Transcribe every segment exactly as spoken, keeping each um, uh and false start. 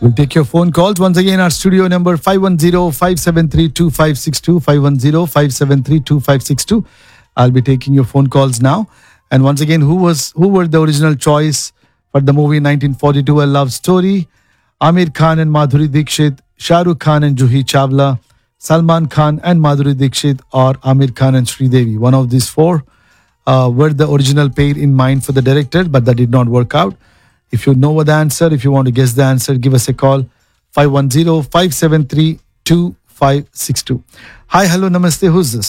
We'll take your phone calls. Once again, our studio number five one zero, five seven three, two five six two, five one zero, five seven three, two five six two. I'll be taking your phone calls now. And once again, who was who were the original choice for the movie nineteen forty-two, A Love Story? Amir Khan and Madhuri Dixit, Shah Rukh Khan and Juhi Chawla, Salman Khan and Madhuri Dixit, or Amir Khan and Sridevi. One of these four uh, were the original pair in mind for the director, but that did not work out. If you know the answer, if you want to guess the answer, give us a call. five one zero, five seven three, two five six two. Hi, hello, namaste. Who's this?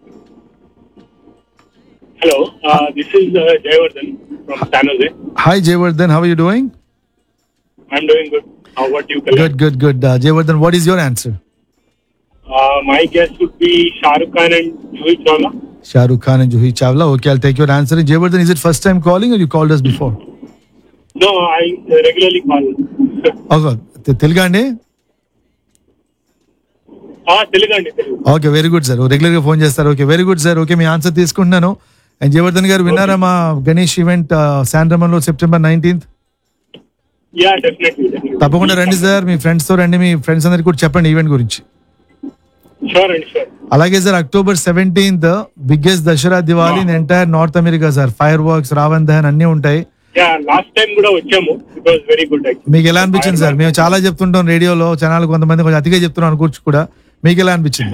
Hello, uh, this is uh, Jayavardhan from San Jose. Hi, Jayavardhan. How are you doing? I'm doing good. How about you, Kalyan? Good, good, good. Uh, Jayavardhan, what is your answer? Uh, my guess would be Shah Rukh Khan and Juhi Chawla. Shah Rukh Khan and Juhi Chawla. Okay, I'll take your answer. And Jayavardhan, is it first time calling or you called us before? No, I uh, regularly call. Okay, Telugu andi? Ah, Telugu andi, Telugu. Okay very good sir రెగ్యులర్గా phone చేస్తారు okay very good sir okay మీ answer తీసుకుంటున్నాను and Jayavardhan గారు విన్నారా మా Ganesh event శాండ్రమన్లో September nineteenth Yeah, definitely, definitely. తప్పకుండా రండి sir మీ ఫ్రెండ్స్తో రండి మీ ఫ్రెండ్స్ అందరికి కూడా చెప్పండి ఈవెంట్ గురించి Sure and sure. అలాగే sir October seventeenth biggest Dasara Diwali in entire north America sir fire works Raavan Dahan అన్నీ ఉంటాయి Yeah, last time కూడా వచ్చాము. It was very good actually. మీకు ఎలా అనిపించింది సార్ మేము చాలా చెప్తుంటాం రేడియోలో ఛానల్ కొంతమంది కొంచెం అతిగా చెప్తున్నాం అనుకోవచ్చు కూడా మీకు ఎలా అనిపించింది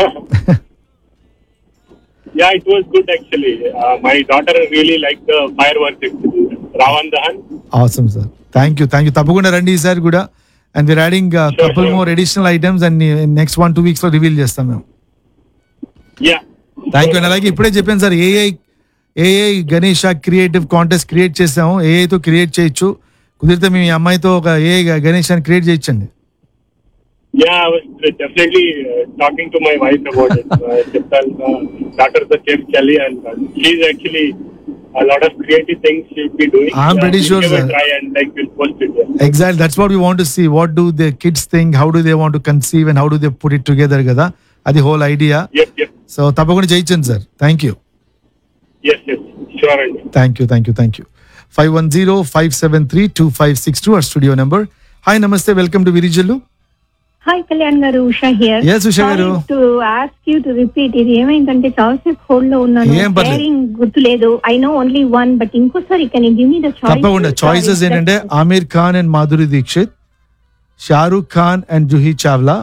Yeah, it was good actually. Uh, my daughter really liked the fireworks actually. Ravan Dahan. Awesome sir thank you thank you తప్పకుండా రండి ఈసారి కూడా and Veer adding couple sure. More additional items and next one two weeks లో reveal చేస్తాం మేము Yeah. Thank you and అలాగే ఇప్పుడే చెప్పాను sir AI AI Ganesh creative contest create చేసాము ఏఐతో క్రియేట్ చేయొచ్చు కుదిరితే మీ అమ్మాయితో ఒక ఏఐ గణేష్ అని క్రియేట్ చేయించండి Yeah, I was definitely uh, talking to my wife about it. Uh, Chiptal, uh, daughter of the chef Kelly, and uh, she's actually a lot of creative things she'll be doing. I'm pretty we'll sure, give a sir. try and like we'll post it. Yeah. Exact that's what we want to see what do they kids think how do they want to conceive and how do they put it together కదా అది whole idea Yep, yep. So తప్పకుండా చేయించండి sir thank you Yes, yes. Sure, and thank you thank you thank you five one zero five seven three two five six two our studio number hi నమస్తే welcome to Virijallu hi Kalyan గారు Usha here Yes, Usha గారు. To ask you to repeat ఇది ఏమైందంటే చాలాసేపు hold లో ఉన్నాను ఏం పర్లేదు. పేరింగ్ గుర్తులేదు I know only one but ఇంకోసారి can you give me the choice తప్పకుండా చాయిసెస్ ఏంటంటే Aamir Khan and Madhuri Dixit Shahrukh Khan and Juhi Chawla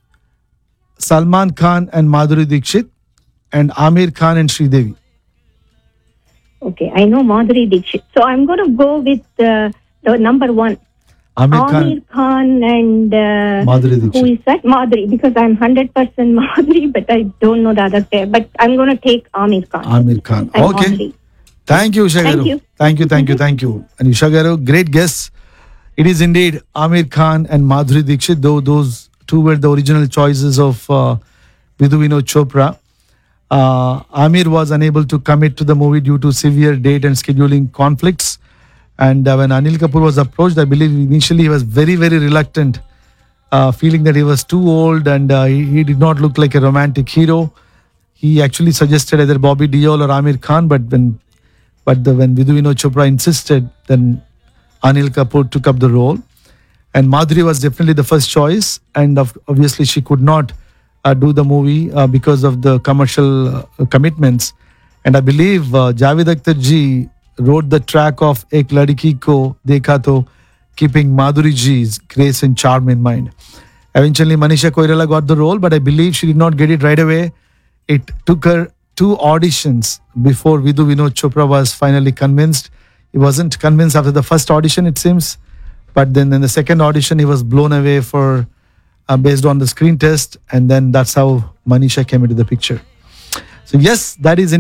Salman Khan and Madhuri Dixit and Aamir Khan and Sridevi okay I know Madhuri Dixit so I'm gonna go with the number one Aamir Khan Amir Khan and uh, Madhuri who Dixit. is that? Madhuri, because I'm one hundred percent Madhuri, but I don't know the other pair. But I'm going to take Amir Khan. Aamir Khan I'm okay Madhuri. Thank you Usha Thank గారు you. Thank you thank you thank you and Usha గారు great guess it is indeed Aamir Khan and Madhuri Dixit though those two were the original choices of Vidhu Vinod Chopra Aamir was unable to commit to the movie due to severe date and scheduling conflicts. And uh, when Anil Kapoor was approached, I believe initially he was very, very reluctant, uh, feeling that he was too old and uh, he, he did not look like a romantic hero. He actually suggested either Bobby Deol or Amir Khan, but when but the, when Vidhu Vinod Chopra insisted, then Anil Kapoor took up the role. And Madhuri was definitely the first choice, and of, obviously she could not uh, do the movie uh, because of the commercial uh, commitments. And I believe uh, Javed Akhtar ji wrote the track of Ek Ladki Ko Dekha To, keeping Madhuri ji's grace and charm in mind. Eventually, Manisha Koirala got the role, but I believe she did not get it right away. It took her two auditions before Vidhu Vinod Chopra was finally convinced. He wasn't convinced after the first audition, it seems, but then in the second audition, he was blown away for uh, based on the screen test, and then that's how Manisha came into the picture. So yes, that is.